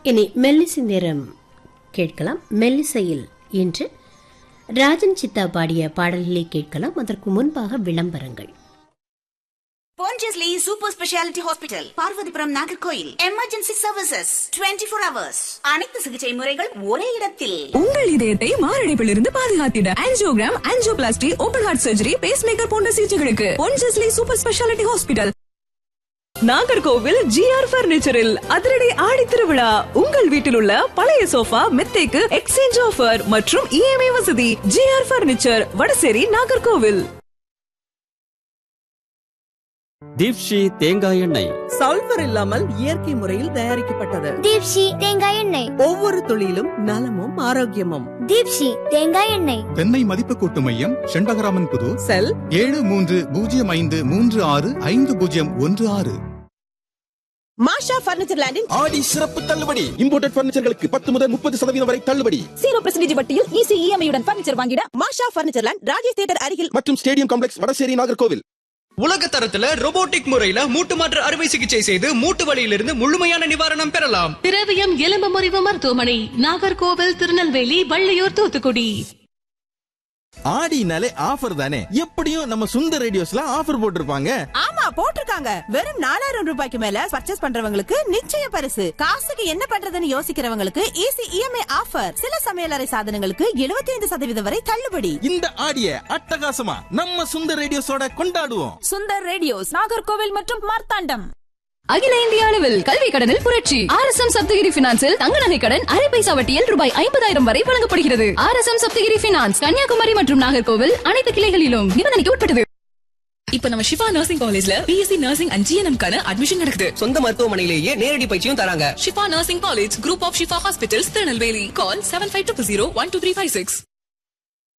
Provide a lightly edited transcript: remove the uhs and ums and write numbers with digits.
இனி மெல்லிசை நேரம் கேட்கலாம். மெல்லிசையில் இன்று ராஜன் சித்தா பாடிய பாடல்களை கேட்கலாம். அதற்கு முன்பாக விளம்பரங்கள். Pondicherry Super Speciality Hospital, Parvathipuram, Nagercoil. Emergency services 24 hours. அனைத்து சிகிச்சை முறைகள் ஒரே இடத்தில். உங்கள் இதயத்தை மாரடைப்பிலிருந்து பாதுகாத்திட angiogram, angioplasty, open heart surgery, pacemaker போன்ற சிகிச்சைகளுக்கு Pondicherry Super Speciality Hospital. Nagercoil GR பர்னிச்சரில் அதிரடி ஆடி திருவிழா. உங்கள் வீட்டில் உள்ள பழைய சோஃபா, மெத்தைக்கு எக்ஸ்சேஞ்ச் ஆஃபர் மற்றும் EMI வசதி. GR furniture, Vadasery, Nagercoil. தீப்ஷி தேங்காய் எண்ணெய் சல்பர் இல்லாமல் இயற்கை முறையில் தயாரிக்கப்பட்டது. தீப்ஷி தேங்காய் எண்ணெய், ஒவ்வொரு துளியிலும் நலமும் ஆரோக்கியமும். தீப்ஷி தேங்காய் எண்ணெய். தென்னை மதிப்பு கூட்டு மையம், செண்பகராமன் புது, செல் 7305355016. மாஷா பர்னிச்சர் லேண்டின் ஆடி சிறப்பு தள்ளுபடி. இம்போர்ட்டட் பர்னிச்சர்களுக்கு 10 முதல் 30% வரை தள்ளுபடி. 0% வட்டியில் ஈஸி EMI உடன் பர்னிச்சர் வாங்கிட மாஷா பர்னிச்சர் லேண்ட், ராஜேஷ் தியேட்டர் அருகில் மற்றும் ஸ்டேடியம் காம்ப்ளெக்ஸ், வடசேரி, நாகர்கோவில். உலக தரத்துல ரோபோட்டிக் முறையில மூட்டு மாற்று அறுவை சிகிச்சை செய்து மூட்டு வலியிலிருந்து முழுமையான நிவாரணம் பெறலாம். திரவியம் எலும்பு முறிவு மருத்துவமனை, நாகர்கோவில், திருநெல்வேலி, வள்ளியூர், தூத்துக்குடி. ஆடினாலே ஆஃபர் தானே, எப்படியும் நம்ம சுந்தர் ரேடியோஸ்ல ஆஃபர் போட்டிருப்பாங்க. ஆமா போட்டிருக்காங்க. வெறும் 4000 ரூபாய்க்கு மேல பர்ச்சேஸ் பண்றவங்களுக்கு நிச்சய பரிசு. காசுக்கு என்ன பண்றதுன்னு யோசிக்கிறவங்களுக்கு ஈஸி EMI ஆஃபர். சில சமையலறை சாதனங்களுக்கு 75% வரை தள்ளுபடி. இந்த ஆடிய அட்டகாசமா நம்ம சுந்தர் ரேடியோஸோட கொண்டாடுவோம். சுந்தர் ரேடியோஸ், நாகர்கோவில் மற்றும் மார்த்தாண்டம். அகில இந்திய அளவில் கல்வி கடனில் புரட்சி. RSM சப்தகிரி பினான்சில் தங்க நகை கடன் அரை பைசா வட்டியில் ரூபாய் 50,000 வரை வழங்கப்படுகிறது. RSM சப்தகிரி பினான்ஸ், கன்னியாகுமரி மற்றும் நாகர்கோவில் அனைத்து கிளைகளிலும் நிபந்தனைக்கு உட்பட்டது. இப்ப நம்ம ஷிஃபா நர்சிங் காலேஜ்ல BSc நர்சிங் அண்ட் GNM கான அட்மிஷன் நடக்குது. சொந்த மருத்துவமனையிலேயே நேரடி பயிற்சியும் தராங்க. Shifa nursing college, group of Shifa hospitals, Tirunelveli. Call 7520123556.